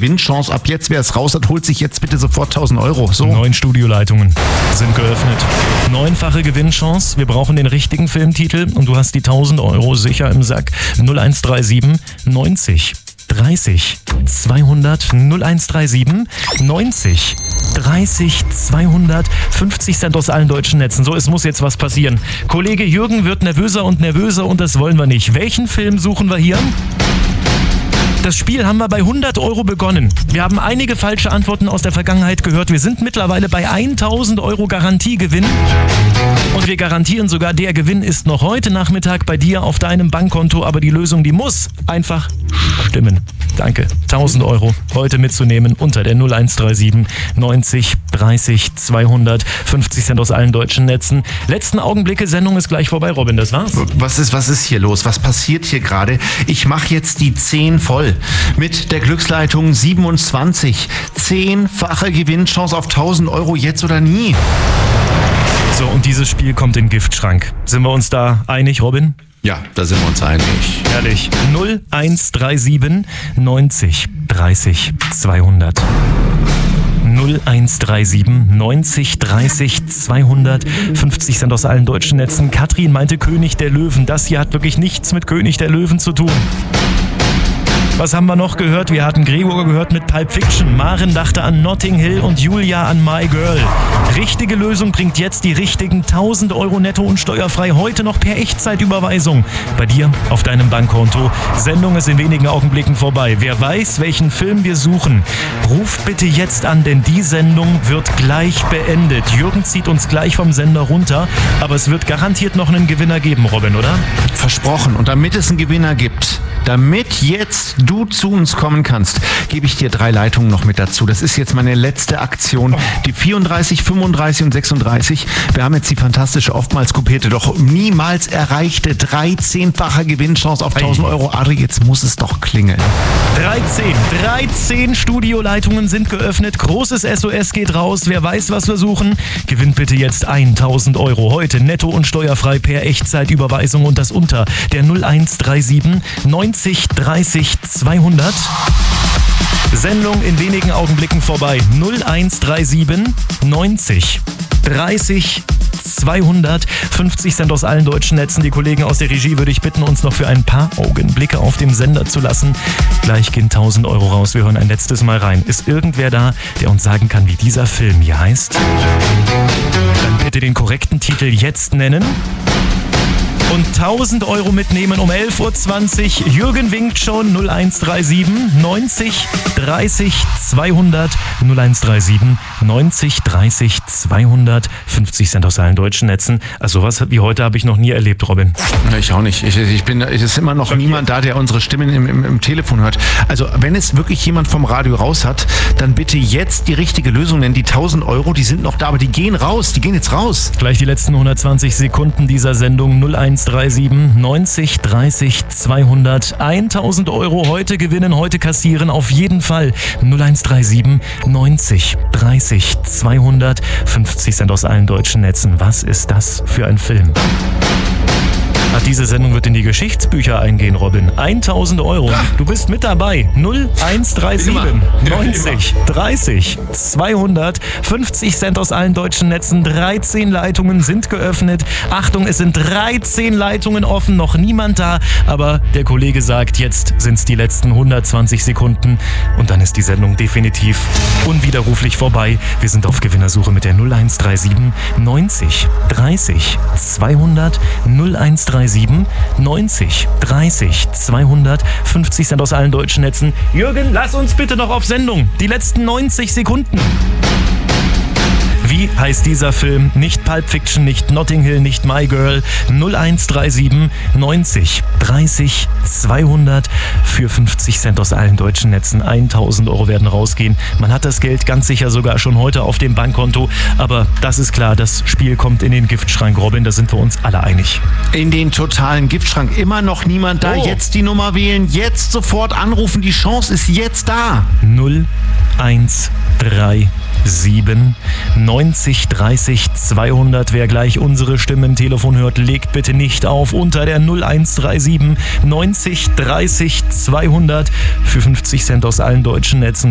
Gewinnchance. Ab jetzt, wer es raus hat, holt sich jetzt bitte sofort 1.000 Euro. So. 9 Studioleitungen sind geöffnet. 9-fache Gewinnchance. Wir brauchen den richtigen Filmtitel und du hast die 1.000 Euro sicher im Sack. 0137 90 30 200 0137 90 30 200 50 Cent aus allen deutschen Netzen. So, es muss jetzt was passieren. Kollege Jürgen wird nervöser und das wollen wir nicht. Welchen Film suchen wir hier? Das Spiel haben wir bei 100 Euro begonnen. Wir haben einige falsche Antworten aus der Vergangenheit gehört. Wir sind mittlerweile bei 1.000 Euro Garantiegewinn. Und wir garantieren sogar, der Gewinn ist noch heute Nachmittag bei dir auf deinem Bankkonto. Aber die Lösung, die muss einfach stimmen. Danke. 1.000 Euro heute mitzunehmen unter der 0137 90 30 200 50 Cent aus allen deutschen Netzen. Letzten Augenblicke, Sendung ist gleich vorbei, Robin, das war's. Was ist hier los? Was passiert hier gerade? Ich mache jetzt die 10 voll mit der Glücksleitung 27. 10-fache Gewinnchance auf 1.000 Euro, jetzt oder nie. So, und dieses Spiel kommt in den Giftschrank. Sind wir uns da einig, Robin? Ja, da sind wir uns einig. Herrlich. 0137 90 30 200. 0137 90 30 200 50 Cent aus allen deutschen Netzen. Katrin meinte König der Löwen. Das hier hat wirklich nichts mit König der Löwen zu tun. Was haben wir noch gehört? Wir hatten Gregor gehört mit Pulp Fiction. Maren dachte an Notting Hill und Julia an My Girl. Richtige Lösung bringt jetzt die richtigen 1.000 Euro netto und steuerfrei heute noch per Echtzeitüberweisung bei dir auf deinem Bankkonto. Sendung ist in wenigen Augenblicken vorbei. Wer weiß, welchen Film wir suchen, ruft bitte jetzt an, denn die Sendung wird gleich beendet. Jürgen zieht uns gleich vom Sender runter, aber es wird garantiert noch einen Gewinner geben, Robin, oder? Versprochen. Und damit es einen Gewinner gibt, damit jetzt du zu uns kommen kannst, gebe ich dir 3 Leitungen noch mit dazu. Das ist jetzt meine letzte Aktion. Die 34, 35 und 36. Wir haben jetzt die fantastische, oftmals kopierte, doch niemals erreichte 13-fache Gewinnchance auf 1.000 Euro. Adri, jetzt muss es doch klingeln. 13 Studioleitungen sind geöffnet. Großes SOS geht raus. Wer weiß, was wir suchen, gewinnt bitte jetzt 1.000 Euro. Heute netto und steuerfrei per Echtzeitüberweisung und das unter der 0137 90 30 200. Sendung in wenigen Augenblicken vorbei. 0137 90 30 200 50 Cent aus allen deutschen Netzen. Die Kollegen aus der Regie würde ich bitten, uns noch für ein paar Augenblicke auf dem Sender zu lassen. Gleich gehen 1.000 Euro raus. Wir hören ein letztes Mal rein. Ist irgendwer da, der uns sagen kann, wie dieser Film hier heißt? Dann bitte den korrekten Titel jetzt nennen. Und 1.000 Euro mitnehmen um 11.20 Uhr. Jürgen winkt schon. 0137 90 30 200 0137 90 30 200 50 Cent aus allen deutschen Netzen. Also sowas wie heute habe ich noch nie erlebt, Robin. Ich auch nicht. Es ist immer noch niemand da, der unsere Stimmen im Telefon hört. Also wenn es wirklich jemand vom Radio raus hat, dann bitte jetzt die richtige Lösung nennen. Die 1.000 Euro, die sind noch da, aber die gehen raus. Die gehen jetzt raus. Gleich die letzten 120 Sekunden dieser Sendung. 0137 90 30 200. 1.000 Euro heute gewinnen, heute kassieren. Auf jeden Fall. 0137 90 30 200 50 Cent aus allen deutschen Netzen. Was ist das für ein Film? Diese Sendung wird in die Geschichtsbücher eingehen, Robin. 1.000 Euro. Du bist mit dabei. 0137 90 30 200 50 Cent aus allen deutschen Netzen. 13 Leitungen sind geöffnet. Achtung, es sind 13 Leitungen offen. Noch niemand da. Aber der Kollege sagt, jetzt sind es die letzten 120 Sekunden. Und dann ist die Sendung definitiv unwiderruflich vorbei. Wir sind auf Gewinnersuche mit der 0137 90 30 200 0137 90 30 200 50 Cent aus allen deutschen Netzen. Jürgen, lass uns bitte noch auf Sendung. Die letzten 90 Sekunden. Wie heißt dieser Film? Nicht Pulp Fiction, nicht Notting Hill, nicht My Girl. 0137 90 30 200 für 50 Cent aus allen deutschen Netzen. 1.000 Euro werden rausgehen. Man hat das Geld ganz sicher sogar schon heute auf dem Bankkonto. Aber das ist klar, das Spiel kommt in den Giftschrank, Robin. Da sind wir uns alle einig. In den totalen Giftschrank. Immer noch niemand da. Jetzt die Nummer wählen. Jetzt sofort anrufen. Die Chance ist jetzt da. 0137 90 30 200. Wer gleich unsere Stimme im Telefon hört, legt bitte nicht auf. Unter der 0137 90 30 200 für 50 Cent aus allen deutschen Netzen.